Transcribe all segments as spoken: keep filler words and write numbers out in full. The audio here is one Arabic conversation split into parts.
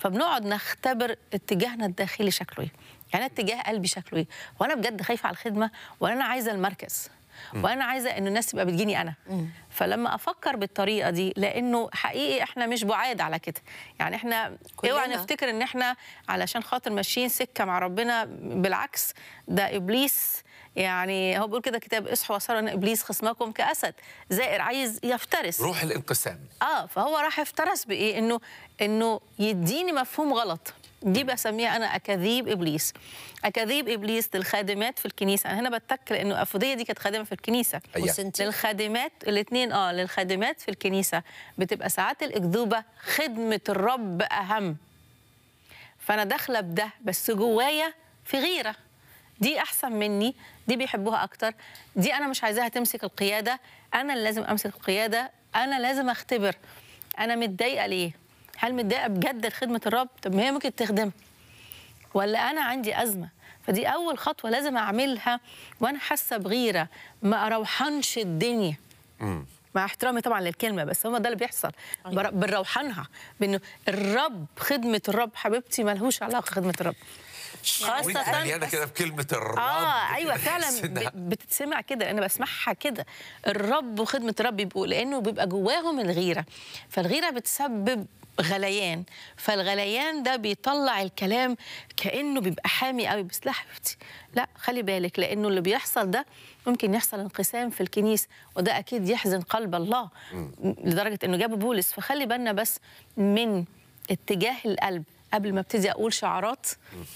فبنقعد نختبر اتجاهنا الداخلي شكله ايه، يعني اتجاه قلبي شكله ايه، وانا بجد خايفه على الخدمه وانا عايزه المركز وانا عايزه ان الناس تبقى بتجيني انا. فلما افكر بالطريقه دي، لانه حقيقي احنا مش بعاد على كده، يعني احنا اوعى نفتكر ان احنا علشان خاطر ماشيين سكه مع ربنا، بالعكس ده ابليس. يعني هو بيقول كده كتاب اصحوا وصاروا ان ابليس خصمكم كاسد زائر عايز يفترس، روح الانقسام. اه فهو راح يفترس بايه؟ انه انه يديني مفهوم غلط. دي بسميها انا اكاذيب ابليس. اكاذيب ابليس للخادمات في الكنيسه، انا هنا بتك لانه افوديه دي كانت خادمه في الكنيسه. أيه. للخادمات الاثنين اه للخادمات في الكنيسه بتبقى ساعات الاكذوبه خدمه الرب اهم. فانا داخله بده بس جوايا في غيره، دي احسن مني، دي بيحبوها اكتر، دي انا مش عايزاها تمسك القياده، انا اللي لازم امسك القياده، انا لازم اختبر انا متضايقه ليه؟ هل متضايقه بجد لخدمه الرب؟ طب ما هي ممكن تخدمها، ولا انا عندي ازمه؟ فدي اول خطوه لازم اعملها وانا حاسه بغيره، ما اروحنش الدنيا. امم مع احترامي طبعا للكلمه، بس هو ده اللي بيحصل. أيوة. بنروحنها بانه الرب، خدمه الرب حبيبتي ملهوش علاقه خدمه الرب. خاصة مليانة كده بكلمة الرب. اه ايوه فعلا بتتسمع كده، انا بسمعها كده. الرب وخدمة الرب بيبقوا لانه بيبقى جواهم الغيرة، فالغيرة بتسبب غليان، فالغليان ده بيطلع الكلام كانه بيبقى حامي قوي. بس لا حبيبتي، لا خلي بالك، لانه اللي بيحصل ده ممكن يحصل انقسام في الكنيسه، وده اكيد يحزن قلب الله م. لدرجه انه جاب بولس. فخلي بالنا بس من اتجاه القلب قبل ما ابتدي اقول شعارات،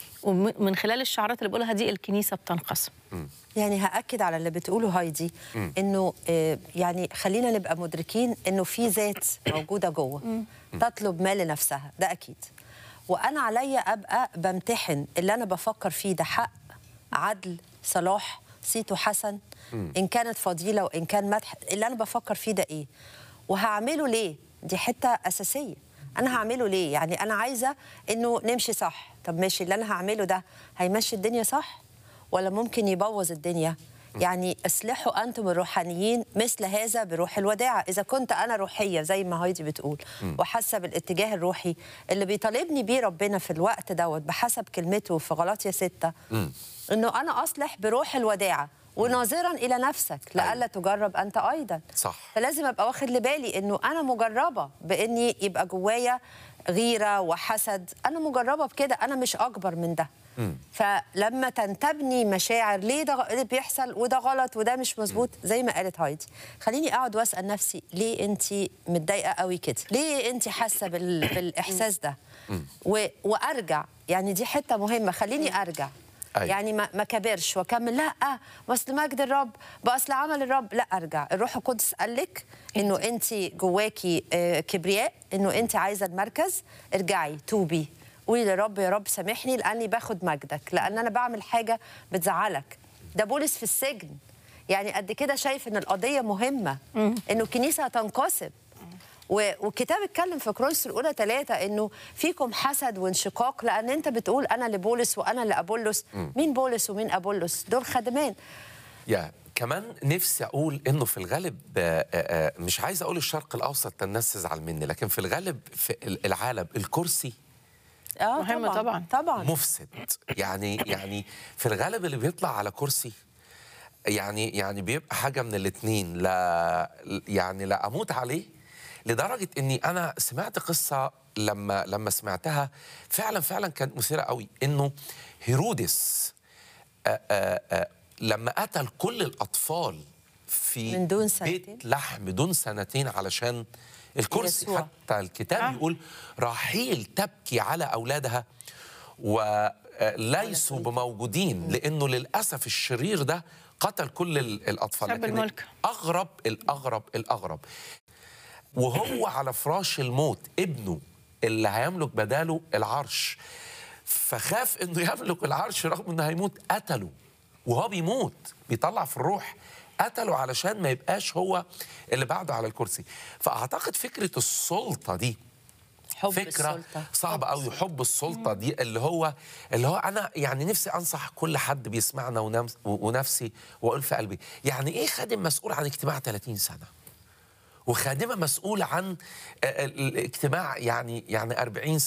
ومن خلال الشعارات اللي بقولها دي الكنيسه بتنقسم. يعني هاكد على اللي بتقوله هايدي، انه يعني خلينا نبقى مدركين انه في ذات موجوده جوه تطلب ما لنفسها، ده اكيد. وانا عليا ابقى بمتحن اللي انا بفكر فيه ده حق، عدل، صلاح، صيته حسن، ان كانت فضيله وان كان مدح، اللي انا بفكر فيه ده ايه وهعمله ليه. دي حته اساسيه. انا هعمله ليه؟ يعني انا عايزه انه نمشي صح. طب ماشي، اللي انا هعمله ده هيمشي الدنيا صح ولا ممكن يبوظ الدنيا؟ يعني اصلحوا انتم الروحانيين مثل هذا بروح الوداعه. اذا كنت انا روحيه زي ما هايدي بتقول وحاسه بالاتجاه الروحي اللي بيطالبني بيه ربنا في الوقت دوت بحسب كلمته في غلاطيا ستة، انه انا اصلح بروح الوداعه وناظرا الى نفسك لئلا تجرب انت ايضا. صح. فلازم ابقى واخد لبالي انه انا مجربه باني يبقى جوايا غيره وحسد، انا مجربه بكده، انا مش اكبر من ده. م. فلما تنتابني مشاعر ليه ده اللي بيحصل وده غلط وده مش مظبوط، زي ما قالت هايدي، خليني اقعد واسال نفسي ليه انت متضايقه قوي كده؟ ليه انت حاسه بال... بالاحساس ده؟ و... وارجع، يعني دي حته مهمه، خليني ارجع. أي. يعني ما ما كبرش واكمل لا باصل مجد الرب، باصل عمل الرب، لا ارجع. الروح القدس قال لك انه انت جواكي كبرياء، انه انت عايزه المركز، ارجعي توبي، قولي للرب يا رب سامحني لاني باخد مجدك، لان انا بعمل حاجه بتزعلك. ده بولس في السجن، يعني قد كده شايف ان القضيه مهمه، انه الكنيسه هتنقسم. والكتاب اتكلم في كورنثوس الاولى ثلاثة انه فيكم حسد وانشقاق، لان انت بتقول انا لبولس وانا لابولس. مين بولس ومين ابولس؟ دول خادمان. يا كمان نفسي اقول انه في الغالب مش عايز اقول الشرق الاوسط الناس تزعل مني، لكن في الغالب في العالم الكرسي اه مهم طبعا طبعا مفسد. يعني يعني في الغالب اللي بيطلع على كرسي يعني يعني بيبقى حاجه من الاثنين، لا يعني لا اموت عليه. لدرجه اني انا سمعت قصه لما لما سمعتها فعلا فعلا كانت مثيره قوي، انه هيرودس آآ آآ لما قتل كل الاطفال في من دون سنتين بيت لحم دون سنتين علشان الكرسي يسوع. حتى الكتاب آه. يقول راحيل تبكي على اولادها وليسوا بموجودين، لانه للاسف الشرير ده قتل كل الاطفال. لكن اغرب الاغرب الاغرب وهو على فراش الموت ابنه اللي هيملك بداله العرش، فخاف انه يملك العرش رغم انه هيموت، قتله وهو بيموت، بيطلع في الروح، قتله علشان ما يبقاش هو اللي بعده على الكرسي. فاعتقد فكره السلطه دي حب فكره السلطة. صعبه قوي. حب السلطه دي اللي هو اللي هو انا يعني نفسي انصح كل حد بيسمعنا ونفسي واقول في قلبي، يعني ايه خادم مسؤول عن اجتماع ثلاثين سنة وخادمه مسؤوله عن الاجتماع يعني يعني أربعين